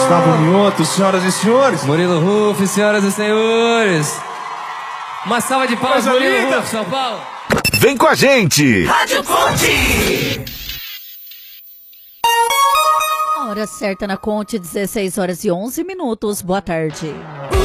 Gustavo Mioto, senhoras e senhores. Murilo Ruff, senhoras e senhores. Uma salva de palmas, Murilo Ruff, São Paulo. Vem com a gente. Rádio Conte. A hora certa na Conte, 16 horas e 11 minutos. Boa tarde.